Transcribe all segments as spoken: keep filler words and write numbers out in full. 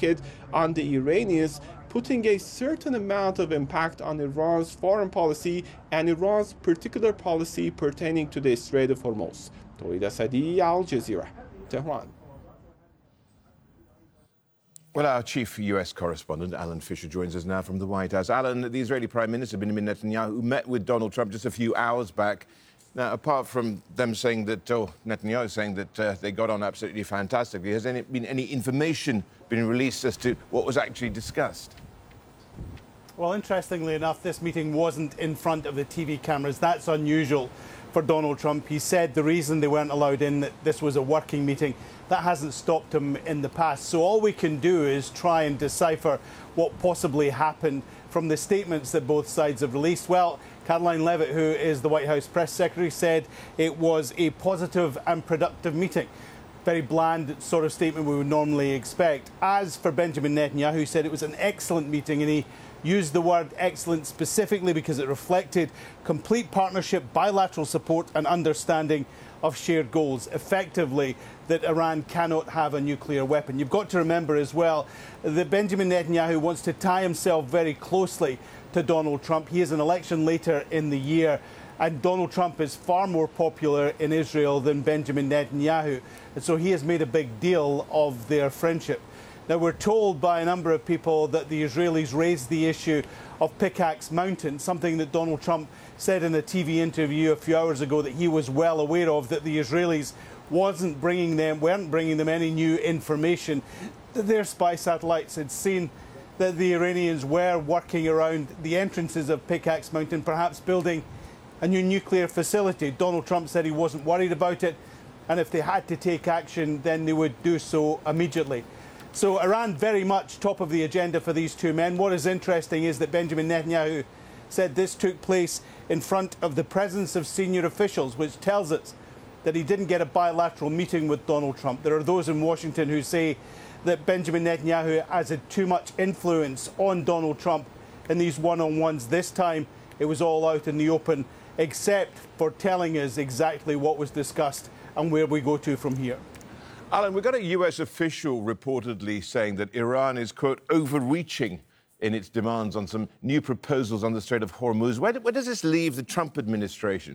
market on the Iranians, putting a certain amount of impact on Iran's foreign policy and Iran's particular policy pertaining to the Strait of Hormuz. Tawhid Asadi, Al Jazeera, Tehran. Well, our chief U S correspondent, Alan Fisher, joins us now from the White House. Alan, the Israeli Prime Minister, Benjamin Netanyahu, met with Donald Trump just a few hours back. Now, apart from them saying that, oh, Netanyahu saying that uh, they got on absolutely fantastically, has there been any information been released as to what was actually discussed? Well, interestingly enough, this meeting wasn't in front of the T V cameras. That's unusual for Donald Trump. He said the reason they weren't allowed in, that this was a working meeting. That hasn't stopped him in the past. So all we can do is try and decipher what possibly happened from the statements that both sides have released. Well, Karoline Leavitt, who is the White House press secretary, said it was a positive and productive meeting. Very bland sort of statement we would normally expect. As for Benjamin Netanyahu, he said it was an excellent meeting, and he used the word excellent specifically because it reflected complete partnership, bilateral support and understanding of shared goals, effectively that Iran cannot have a nuclear weapon. You've got to remember as well that Benjamin Netanyahu wants to tie himself very closely to Donald Trump. He has an election later in the year, and Donald Trump is far more popular in Israel than Benjamin Netanyahu. And so he has made a big deal of their friendship. Now, we're told by a number of people that the Israelis raised the issue of Pickaxe Mountain, something that Donald Trump said in a T V interview a few hours ago that he was well aware of, that the Israelis wasn't bringing them, weren't bringing them any new information. Their spy satellites had seen that the Iranians were working around the entrances of Pickaxe Mountain, perhaps building a new nuclear facility. Donald Trump said he wasn't worried about it, and if they had to take action, then they would do so immediately. So Iran very much top of the agenda for these two men. What is interesting is that Benjamin Netanyahu said this took place in front of the presence of senior officials, which tells us that he didn't get a bilateral meeting with Donald Trump. There are those in Washington who say that Benjamin Netanyahu has had too much influence on Donald Trump in these one-on-ones. This time it was all out in the open, except for telling us exactly what was discussed and where we go to from here. Alan, we've got a U S official reportedly saying that Iran is, quote, overreaching in its demands on some new proposals on the Strait of Hormuz. Where, where does this leave the Trump administration?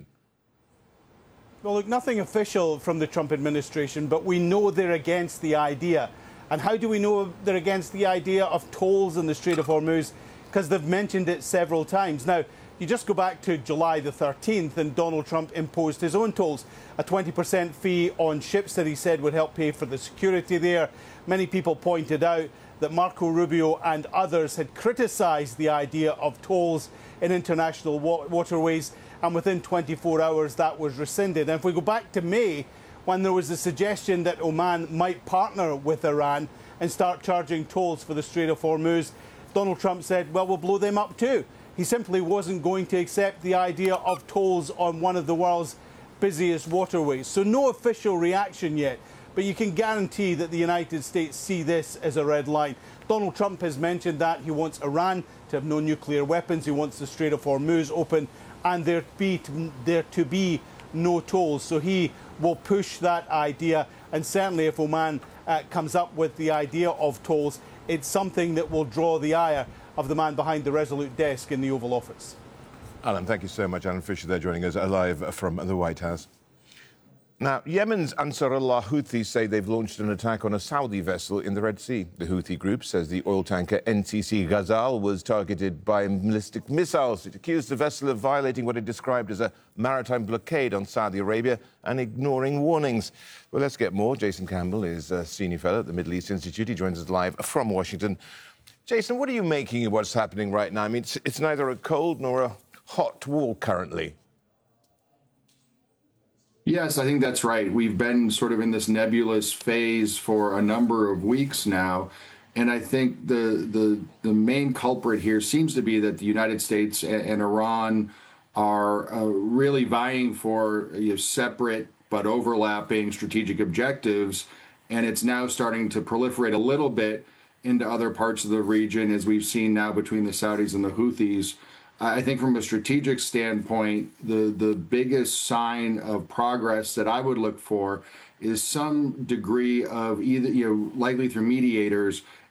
Well, look, nothing official from the Trump administration, but we know they're against the idea. And how do we know they're against the idea of tolls in the Strait of Hormuz? Because they've mentioned it several times. Now, you just go back to July the thirteenth, and Donald Trump imposed his own tolls, a twenty percent fee on ships that he said would help pay for the security there. Many people pointed out that Marco Rubio and others had criticised the idea of tolls in international wa- waterways, and within twenty-four hours that was rescinded. And if we go back to May, when there was a suggestion that Oman might partner with Iran and start charging tolls for the Strait of Hormuz, Donald Trump said, well, we'll blow them up too. He simply wasn't going to accept the idea of tolls on one of the world's busiest waterways. So no official reaction yet, but you can guarantee that the United States see this as a red line. Donald Trump has mentioned that he wants Iran to have no nuclear weapons. He wants the Strait of Hormuz open and there be to, there to be no tolls. So he will push that idea. And certainly if Oman uh, comes up with the idea of tolls, it's something that will draw the ire of the man behind the Resolute desk in the Oval Office. Alan, thank you so much. Alan Fisher there joining us live from the White House. Now, Yemen's Ansarullah Houthis say they've launched an attack on a Saudi vessel in the Red Sea. The Houthi group says the oil tanker N C C Ghazal was targeted by ballistic missiles. It accused the vessel of violating what it described as a maritime blockade on Saudi Arabia and ignoring warnings. Well, let's get more. Jason Campbell is a senior fellow at the Middle East Institute. He joins us live from Washington. Jason, what are you making of what's happening right now? I mean, it's, it's neither a cold nor a hot war currently. Yes, I think that's right. We've been sort of in this nebulous phase for a number of weeks now. And I think the the, the main culprit here seems to be that the United States and, and Iran are uh, really vying for you know, separate but overlapping strategic objectives. And it's now starting to proliferate a little bit into other parts of the region, as we've seen now between the Saudis and the Houthis. I think from a strategic standpoint, the, the biggest sign of progress that I would look for is some degree of either, you know, likely through mediators,